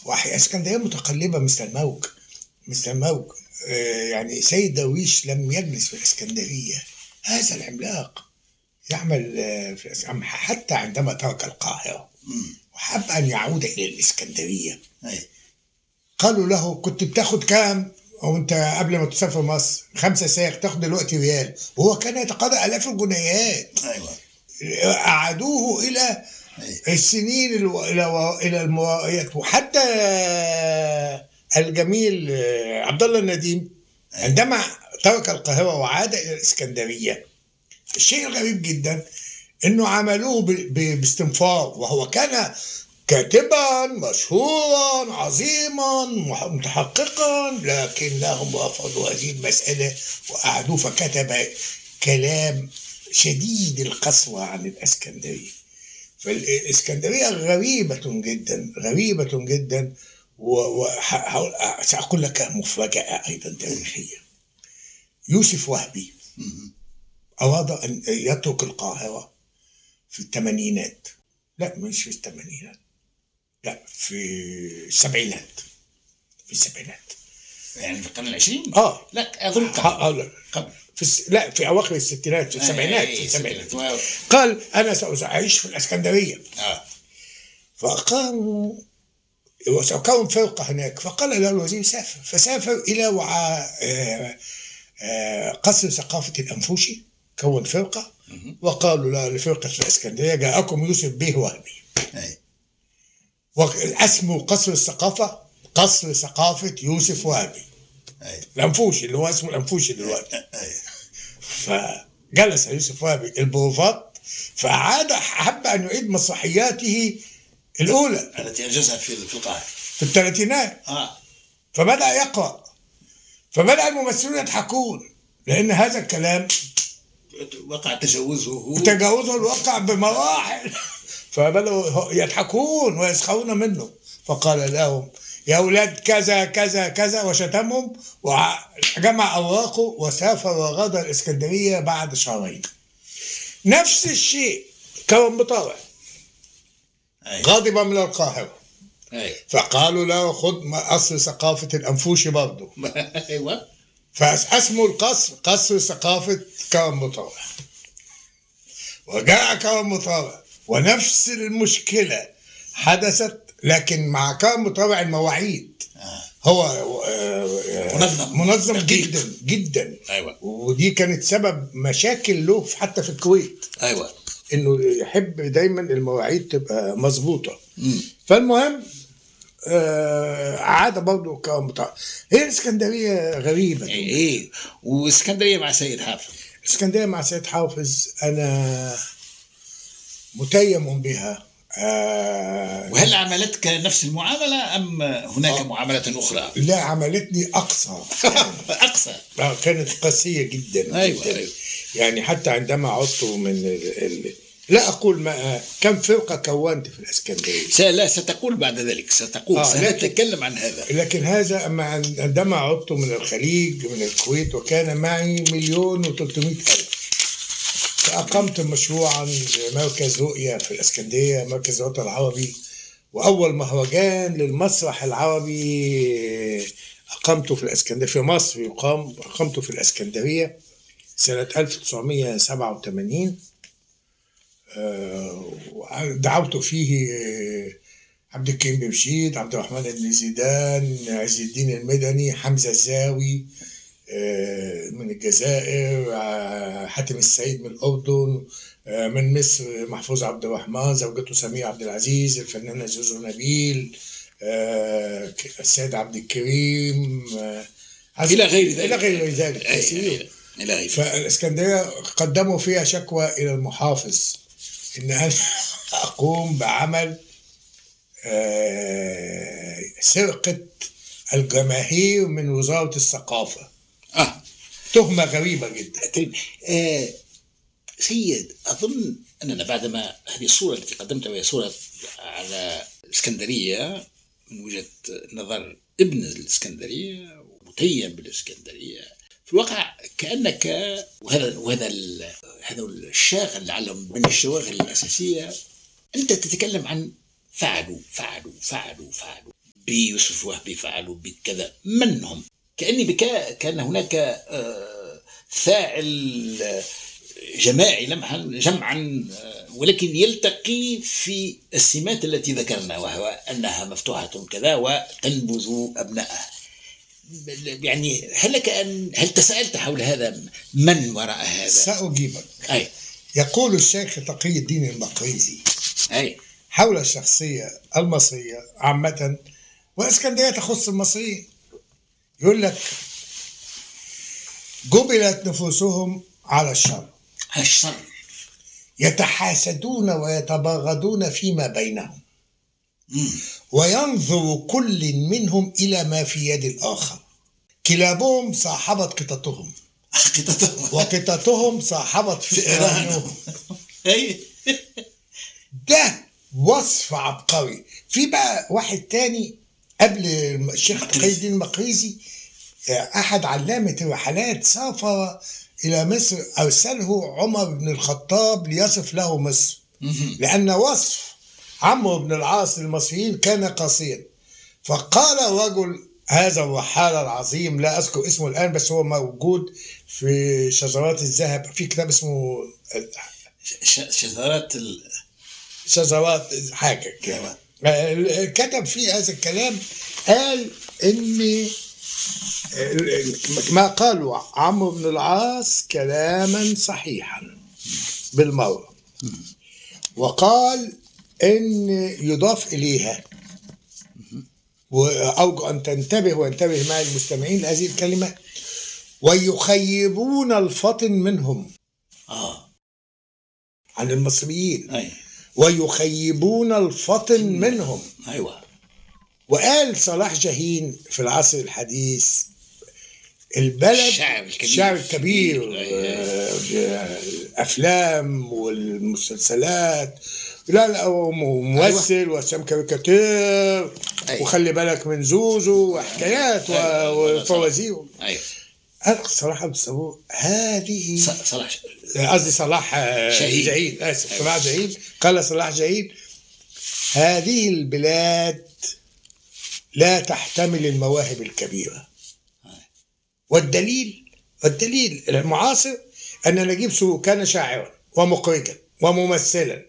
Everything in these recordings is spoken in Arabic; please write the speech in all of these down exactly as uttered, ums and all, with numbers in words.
وأحياء اسكندرية متقلبة مثل الموج، مثل الموج. آه يعني سيد درويش لم يجلس في الإسكندرية، هذا العملاق يعمل آه في حتى عندما ترك القاهرة وحب أن يعود إلى الإسكندرية. أي. قالوا له كنت بتاخد كام وانت قبل ما تسافر مصر؟ خمسة ساغ، تاخد دلوقتي ريال، وهو كان يتقاضى آلاف الجنيهات. أيوة. أعادوه إلى السنين إلى إلى المواقيت. وحتى الجميل عبد الله النديم عندما ترك القاهرة وعاد إلى الإسكندرية، الشيء الغريب جدا إنه عملوه باستنفار، وهو كان كاتبا مشهورا عظيما متحققا، لكنهم رفضوا هذه المسألة وقعدوا فكتب كلام شديد القسوة عن الإسكندرية. فالإسكندرية غريبة جدا، غريبة جدا. وسأقول لك مفاجأة أيضا تاريخية. يوسف وهبي أراد أن يترك القاهرة في الثمانينات، لا مش في الثمانينات، لا في السبعينات، في السبعينات يعني في القرن العشرين. اه لا اظن قبل قبل في الس... لا في اواخر الستينات، في السبعينات، في السبعينات. قال انا ساعيش في الاسكندريه. اه فقام وسأكون فرقه هناك. فقال له الوزير سافر، فسافر الى وعاء آه آه قصر ثقافه الانفوشي، كون فرقه وقالوا لا لفرقه الاسكندريه جاءكم يوسف بيه وهبي. اي. واسمه قصر الثقافه، قصر ثقافه يوسف وهبي. اي. الانفوشي اللي هو اسمه الانفوشي دلوقتي. فجلس يوسف وهبي البروفات، فعاد حب ان يعيد مسرحياته الاولى التي انجزها في القاهره في الثلاثينات. اه فبدا يقرا، فبدا الممثلون يضحكون لان هذا الكلام وقع تجاوزه تجاوزه الواقع بمراحل. فبدأوا يضحكون ويسخرون منه. فقال لهم يا أولاد كذا كذا كذا وشتمهم، وجمع أوراقه وسافر وغادر الإسكندرية بعد شهرين. نفس الشيء كرم بطاوع غاضبا من القاهرة. أي. فقالوا له خد قصر ثقافة الأنفوشي برضه. ايوه. فاسمه القصر قصر ثقافة كرم بطاوع. وجاء كرم بطاوع ونفس المشكلة حدثت، لكن مع كرم بطاوع المواعيد. آه. هو منظم منظم جدا جدا. ايوه. ودي كانت سبب مشاكل له حتى في الكويت. ايوه. انه يحب دايما المواعيد تبقى مظبوطه. فالمهم آه عاد برضه كرم بطاوع. هي الاسكندريه غريبه. ايه ايه. واسكندريه مع سيد حافظ. اسكندريه مع سيد حافظ انا متيم بها. آه وهل عملتك نفس المعاملة أم هناك آه معاملة أخرى؟ لا عملتني أقصى. أقصى. كانت قاسية جدا. أيوة, جداً. أيوة. يعني حتى عندما عدت من ال ال لا أقول ما كم فرقة كونت في الإسكندرية. لا ستقول بعد ذلك، ستقول آه سنتكلم عن هذا. لكن هذا أما عندما عدت من الخليج من الكويت وكان معي مليون وثلاثمائة ألف، فأقمت مشروعا مركز رؤية في الإسكندرية، مركز الوطن العربي، وأول مهرجان للمسرح العربي أقمته في الإسكندرية في مصر يقام أقمته في الإسكندرية سنة ألف وتسعمائة وسبعة وثمانين. دعوت فيه عبد الكريم بمشيد، عبد الرحمن بن زيدان، عز الدين المدني، حمزة الزاوي من الجزائر، حاتم السيد من الأردن، من مصر محفوظ عبد الرحمن، زوجته سمية عبد العزيز، الفنانة زوزو نبيل، السيد عبد الكريم، إلى غير ذلك. إلى غير ذلك. فالإسكندرية قدموا فيها شكوى إلى المحافظ إن أنا أقوم بعمل سرقة الجماهير من وزارة الثقافة. آه. تهمة غريبة جدا. آه سيد، أظن أننا بعدما هذه الصورة التي قدمتها وهي صورة على الإسكندرية من وجهة نظر ابن الإسكندرية ومتيم بالإسكندرية، في الواقع كأنك وهذا وهذا هذا الشاغل لعله من الشواغل الأساسية، أنت تتكلم عن فعلوا فعلوا فعلوا فعلوا بيوسف وهبي فعلوا بكذا، من هم؟ كأني بكا كان هناك فاعل جماعي لمحا جمعا، ولكن يلتقي في السمات التي ذكرنا، وهو أنها مفتوحة كذا وتنبذ أبنائها. يعني هل لك أن هل تساءلت حول هذا؟ من وراء هذا؟ سأجيبك. أي. يقول الشيخ تقي الدين المقريزي أي. حول الشخصية المصرية عامة، والإسكندرية تخص المصريين، يقول لك جبلت نفوسهم على الشر الشر يتحاسدون ويتباغضون فيما بينهم، مم. وينظر كل منهم إلى ما في يد الآخر، كلابهم صاحبت قططهم وقططهم صاحبت فئرانهم. ده وصف عبقري. في بقى واحد تاني قبل الشيخ تقي الدين المقريزي، أحد علامة الرحلات، سافر إلى مصر، أرسله عمر بن الخطاب ليصف له مصر، لأن وصف عمرو بن العاص للمصريين كان قاسيا. فقال الرجل هذا الرحالة العظيم، لا أذكر اسمه الآن بس هو موجود في شجرات الذهب، في كتاب اسمه شجرات ال... شجرات حاجة كده، كتب فيه هذا الكلام. قال إن ما قالوا عمرو بن العاص كلاما صحيحا بالمرة، وقال إن يضاف إليها، وأرجو أن تنتبه وينتبه مع المستمعين لهذه الكلمة، ويخيبون الفطن منهم آه. عن المصريين. أي. ويخيبون الفطن منهم. أيوة. وقال صلاح جاهين في العصر الحديث البلد الشعب الكبير, الشعب الكبير الأفلام والمسلسلات، لا لا ممثل أيوة. وسام كاريكاتير أيوة. وخلي بالك من زوزو وحكايات أيوة. وفوازير. أيوة. أنا صراحة بتصور هذه صلاح قصدي صلاح جاهين، آسف أيوة. صلاح جاهين قال صلاح جاهين هذه البلاد لا تحتمل المواهب الكبيرة. والدليل والدليل المعاصر أن نجيب سرور كان شاعرا ومخرجا وممثلا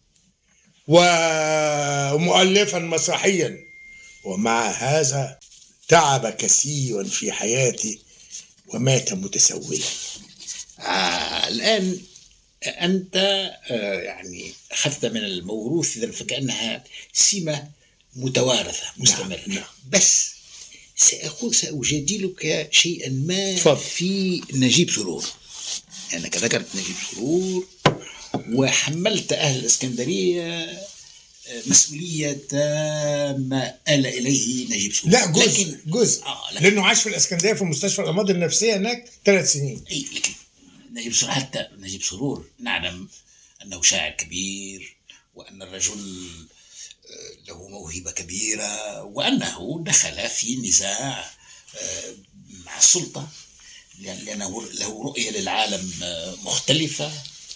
ومؤلفا مسرحيا، ومع هذا تعب كثيرا في حياته ومات متسولا. آه الآن أنت آه يعني أخذت من الموروث، إذن فكأنها سمة متوارثة مستمرة. نعم. بس سأقول سأجادلك شيئا ما فضل. في نجيب سرور، أنك يعني ذكرت نجيب سرور وحملت أهل الإسكندرية مسؤولية ما آل إليه نجيب سرور. لا جزء لكن جزء آه لكن لأنه عاش في الإسكندرية في مستشفى الأمراض النفسية هناك ثلاث سنين. أي لكن نجيب سرور، حتى نجيب سرور نعلم أنه شاعر كبير، وأن الرجل له موهبة كبيرة، وأنه دخل في نزاع مع السلطة لأنه له رؤية للعالم مختلفة.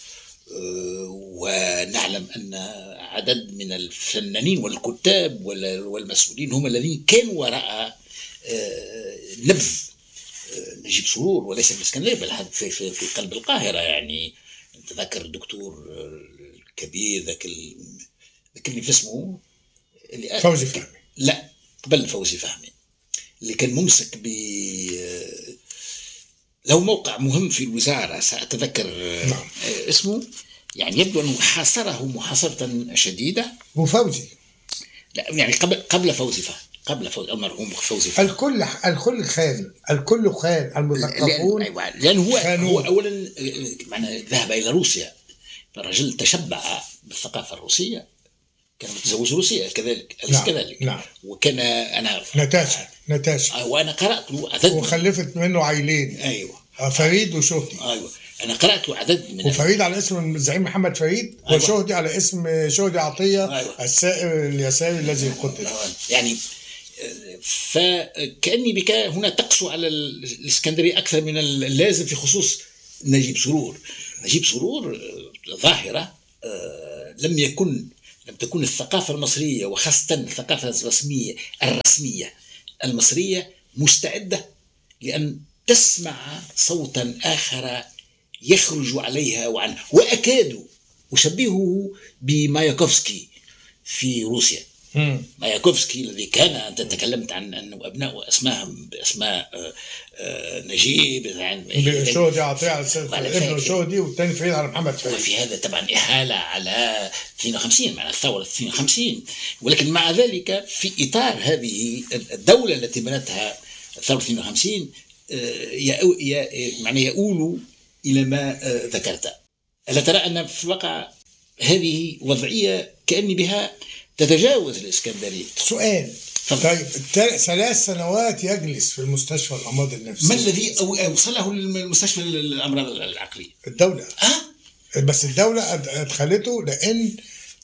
ونعلم أن عدد من الفنانين والكتاب والمسؤولين هم الذين كانوا وراء نبذ نجيب سرور، وليس في الإسكندرية بل في, في, في قلب القاهرة. يعني تذكر الدكتور الكبير ذاك ذكرني في اسمه اللي فوزي فهمي، لا قبل فوزي فهمي، اللي كان ممسك ب له موقع مهم في الوزارة سأتذكر نعم. اسمه. يعني يبدو أنه حاصره محاصرة شديدة. وفوزي لا يعني قبل قبل فوزي فهمي، قبل فوزي المرحوم فوزي فهمي. الكل الكل خان الكل خان المثقفون، لأن, لأن هو, هو أولا معنى ذهب إلى روسيا، الرجل تشبع بالثقافة الروسية، كان متزوج روسية كذلك أليس نعم. كذلك نعم. وكان أنا نتاشا نتاشا وأنا قرأت عدد وخلفت منه عيلين. أيوة. فريد وشهدي. أيوة. أنا قرأت عدد من وفريد على اسم الزعيم محمد فريد. أيوة. وشهدي على اسم شهدي عطية. أيوة. السائر اليساري الذي قتل. يعني فكأني بك هنا تقسو على الإسكندرية أكثر من اللازم في خصوص نجيب سرور. نجيب سرور ظاهرة لم يكن لم تكن الثقافة المصرية وخاصة الثقافة الرسمية الرسمية المصرية مستعدة لأن تسمع صوتا آخر يخرج عليها وعنه. وأكاد أشبهه بماياكوفسكي في روسيا. مم. ماياكوفسكي الذي كان، أنت تكلمت عن أنه أبناء أسماءهم بأسماء نجيب شهدي عطية على ابنه شهدي والثاني فريد على محمد فريد. وفي هذا طبعا إحالة على اثنين وخمسين مع الثورة اثنين وخمسين. ولكن مع ذلك في إطار هذه الدولة التي بنتها ثورة اثنين وخمسين يعني يؤول إلى ما ذكرت. ألا ترى أن في الواقع هذه وضعية كأني بها تتجاوز الإسكندرية؟ سؤال. طيب ثلاث سنوات يجلس في المستشفى الأمراض النفسية، ما الذي أوصله للمستشفى الأمراض العقلية؟ الدولة. أه؟ بس الدولة أدخلته لأن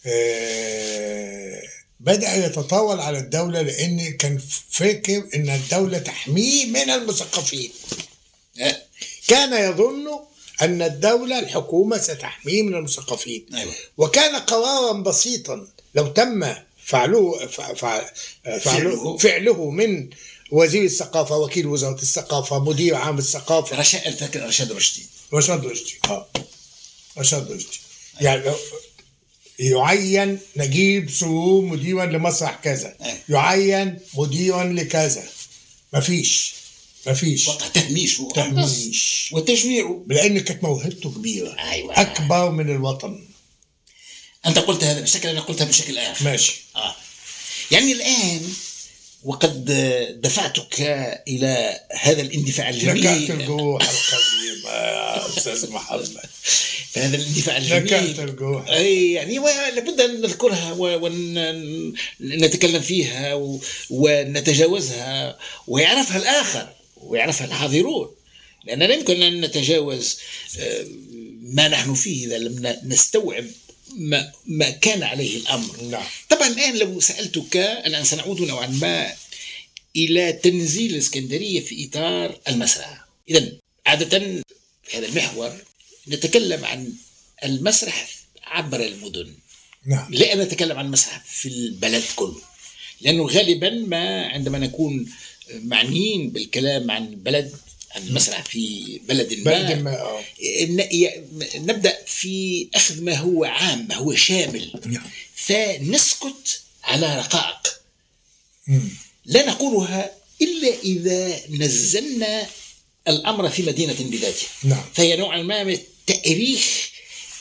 آه بدأ يتطاول على الدولة، لأن كان فاكر أن الدولة تحميه من المثقفين. أه؟ كان يظن أن الدولة الحكومة ستحميه من المثقفين. أيوة. وكان قرارا بسيطا لو تم فعله فعله, فعله, فعله من وزير الثقافة، وكيل وزارة الثقافة، مدير عام الثقافة، رشاد رشاد رشدي رشاد رشدي اه رشاد رشدي يعني يعين نجيب سرور مديرا لمسرح كذا، يعين مديرا لكذا، مفيش مفيش وقع تهميش تهميش وتجميعه، لأن كانت موهبته كبيرة. أيوة. أكبر من الوطن. أنت قلت هذا بشكل، أنا قلتها بشكل آخر. ماشي. آه. يعني الآن وقد دفعتك إلى هذا الاندفاع الجميل. نكهت الجروح القديمة يا أستاذ محمد. فهذا الاندفاع الجميل نكهت الجروح. أي يعني لابد أن نذكرها ونتكلم فيها ونتجاوزها ويعرفها الآخر ويعرفها الحاضرون، لأننا لا يمكن أن نتجاوز ما نحن فيه إذا لم نستوعب ما, ما كان عليه الأمر. نعم. طبعا الآن لو سألتك، الآن سنعود نوعا ما إلى تنزيل الإسكندرية في إطار المسرح. إذن عادة في هذا المحور نتكلم عن المسرح عبر المدن. نعم. لا نتكلم عن المسرح في البلد كله، لأنه غالبا ما عندما نكون معنيين بالكلام عن بلد، عن المسرح في بلد ما, بلد ما آه. نبدأ في أخذ ما هو عام، ما هو شامل. نعم. فنسكت على رقائق مم. لا نقولها إلا إذا نزلنا الأمر في مدينة بذاتها. نعم. فهي نوعا ما من التاريخ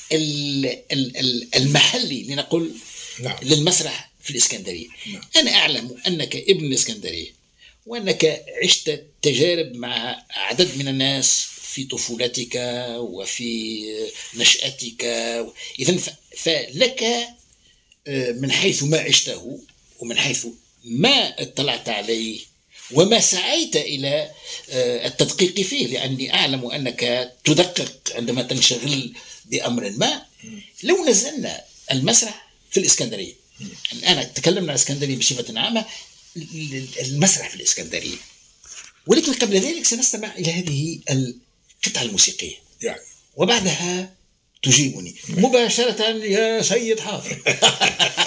المحلي لنقول. نعم. للمسرح في الإسكندرية. نعم. أنا أعلم أنك ابن الإسكندرية وأنك عشت تجارب مع عدد من الناس في طفولتك وفي نشأتك. إذن فلك من حيث ما عشته ومن حيث ما اطلعت عليه وما سعيت إلى التدقيق فيه، لأني أعلم أنك تدقق عندما تنشغل بأمر ما. لو نزلنا المسرح في الإسكندرية، الآن تكلمنا عن الإسكندرية بصفة عامة، المسرح في الإسكندرية، ولكن قبل ذلك سنستمع إلى هذه القطعة الموسيقية يعني. وبعدها تجيبني مباشرة يا سيد حافظ.